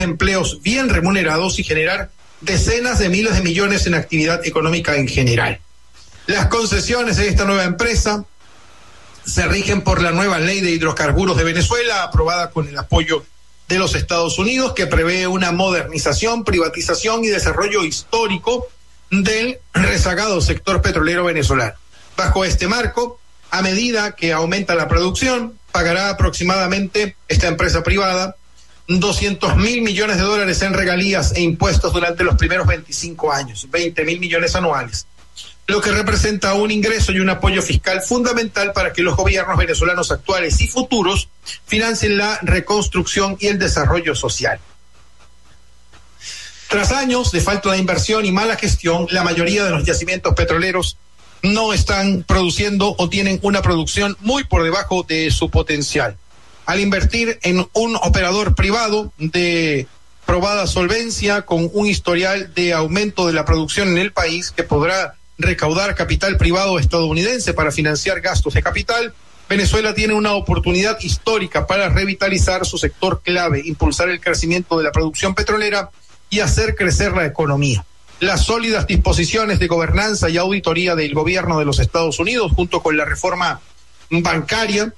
empleos bien remunerados y generar decenas de miles de millones en actividad económica en general. Las concesiones de esta nueva empresa se rigen por la nueva ley de hidrocarburos de Venezuela, aprobada con el apoyo de los Estados Unidos, que prevé una modernización, privatización y desarrollo histórico del rezagado sector petrolero venezolano. Bajo este marco, a medida que aumenta la producción, pagará aproximadamente esta empresa privada $200 mil millones en regalías e impuestos durante los primeros 25 años, 20 mil millones anuales, lo que representa un ingreso y un apoyo fiscal fundamental para que los gobiernos venezolanos actuales y futuros financien la reconstrucción y el desarrollo social. Tras años de falta de inversión y mala gestión, la mayoría de los yacimientos petroleros no están produciendo o tienen una producción muy por debajo de su potencial. Al invertir en un operador privado de probada solvencia con un historial de aumento de la producción en el país que podrá recaudar capital privado estadounidense para financiar gastos de capital, Venezuela tiene una oportunidad histórica para revitalizar su sector clave, impulsar el crecimiento de la producción petrolera y hacer crecer la economía. Las sólidas disposiciones de gobernanza y auditoría del gobierno de los Estados Unidos, junto con la reforma bancaria,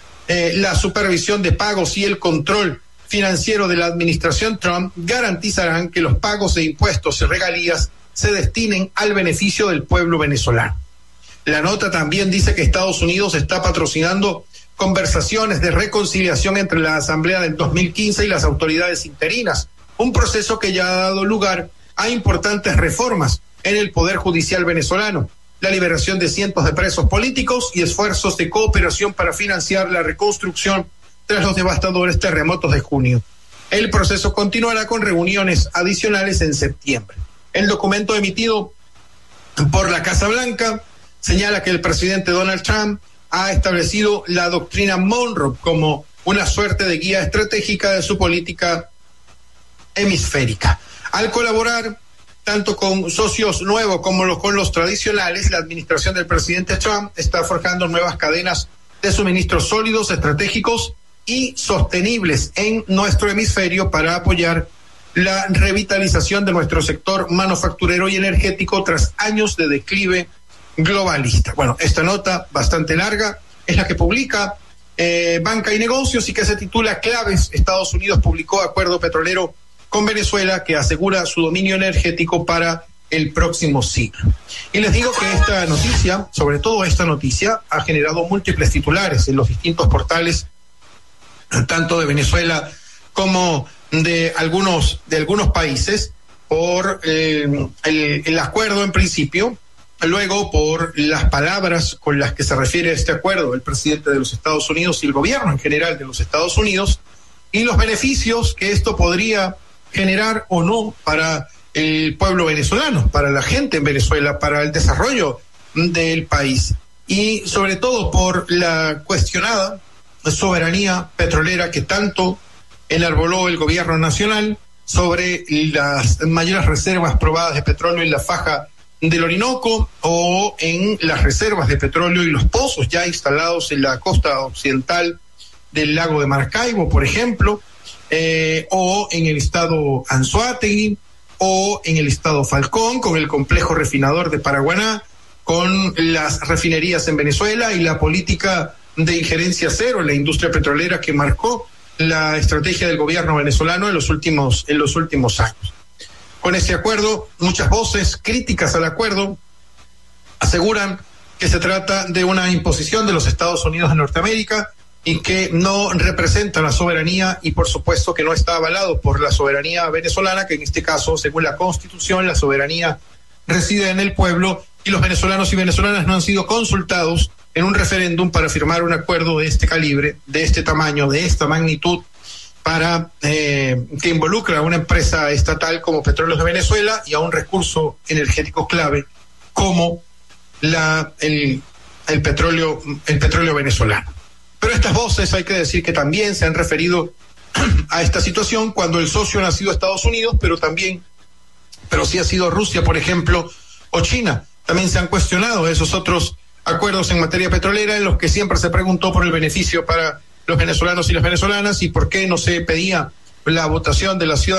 la supervisión de pagos y el control financiero de la administración Trump, garantizarán que los pagos de impuestos y regalías se destinen al beneficio del pueblo venezolano. La nota también dice que Estados Unidos está patrocinando conversaciones de reconciliación entre la Asamblea del 2015 y las autoridades interinas, un proceso que ya ha dado lugar a importantes reformas en el Poder Judicial venezolano, la liberación de cientos de presos políticos y esfuerzos de cooperación para financiar la reconstrucción tras los devastadores terremotos de junio. El proceso continuará con reuniones adicionales en septiembre. El documento emitido por la Casa Blanca señala que el presidente Donald Trump ha establecido la doctrina Monroe como una suerte de guía estratégica de su política hemisférica. Al colaborar tanto con socios nuevos como con los tradicionales, la administración del presidente Trump está forjando nuevas cadenas de suministros sólidos, estratégicos y sostenibles en nuestro hemisferio para apoyar la revitalización de nuestro sector manufacturero y energético tras años de declive globalista. Bueno, esta nota bastante larga es la que publica Banca y Negocios y que se titula Claves. Estados Unidos publicó acuerdo petrolero con Venezuela que asegura su dominio energético para el próximo siglo. Y les digo que esta noticia, sobre todo esta noticia, ha generado múltiples titulares en los distintos portales, tanto de Venezuela como de algunos países, por el acuerdo en principio, luego por las palabras con las que se refiere a este acuerdo el presidente de los Estados Unidos y el gobierno en general de los Estados Unidos, y los beneficios que esto podría generar o no para el pueblo venezolano, para la gente en Venezuela, para el desarrollo del país, y sobre todo por la cuestionada soberanía petrolera que tanto enarboló el gobierno nacional sobre las mayores reservas probadas de petróleo en la faja del Orinoco o en las reservas de petróleo y los pozos ya instalados en la costa occidental del lago de Maracaibo, por ejemplo, o en el estado Anzoátegui, o en el estado Falcón, con el complejo refinador de Paraguaná, con las refinerías en Venezuela y la política de injerencia cero en la industria petrolera que marcó la estrategia del gobierno venezolano en los últimos años. Con este acuerdo, muchas voces críticas al acuerdo aseguran que se trata de una imposición de los Estados Unidos de Norteamérica y que no representa la soberanía y por supuesto que no está avalado por la soberanía venezolana, que en este caso, según la Constitución, la soberanía reside en el pueblo y los venezolanos y venezolanas no han sido consultados en un referéndum para firmar un acuerdo de este calibre, de este tamaño, de esta magnitud, para que involucra a una empresa estatal como Petróleos de Venezuela y a un recurso energético clave como el petróleo venezolano. Pero estas voces hay que decir que también se han referido a esta situación cuando el socio no ha sido Estados Unidos, pero sí ha sido Rusia, por ejemplo, o China. También se han cuestionado esos otros acuerdos en materia petrolera en los que siempre se preguntó por el beneficio para los venezolanos y las venezolanas y por qué no se pedía la votación de la ciudad